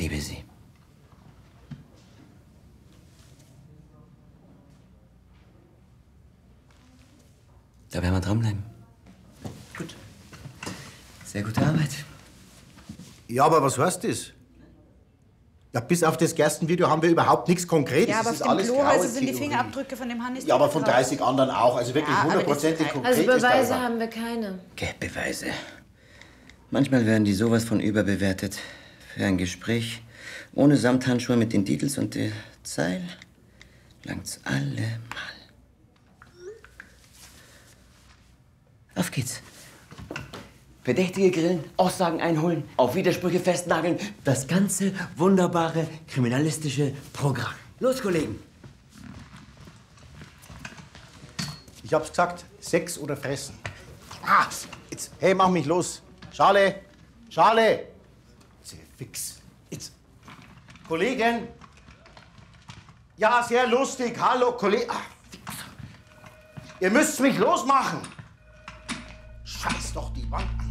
liebe Sie. Da werden wir dranbleiben. Gut. Sehr gute Arbeit. Ja, aber was heißt das? Ja, bis auf das Gerstenvideo haben wir überhaupt nichts Konkretes. Ja, aber das auf ist dem alles graue Klohäuser sind die Theorie. Fingerabdrücke von dem Hannes. Ja, aber von 30 anderen auch. Also wirklich Ja, aber das- hundertprozentig konkret. Also ist da Beweise überhaupt- haben wir keine. Beweise. Manchmal werden die sowas von überbewertet. Für ein Gespräch ohne Samthandschuhe mit den Titels und der Zeil langt's allemal. Auf geht's. Verdächtige grillen, Aussagen einholen, auf Widersprüche festnageln. Das ganze wunderbare kriminalistische Programm. Los, Kollegen. Ich hab's gesagt, Sex oder Fressen. Ah, jetzt, hey, mach mich los. Schale, Schale. Jetzt, fix. Jetzt. Kollegen. Ja, sehr lustig. Hallo, Kollege. Ah, fix. Ihr müsst mich losmachen. Scheiß doch die Wand.